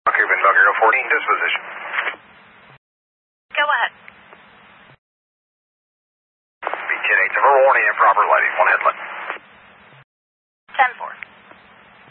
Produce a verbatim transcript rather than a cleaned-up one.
Cuban Bugger fourteen disposition. Go ahead. B ten eight, for warning, improper lighting, one headlight.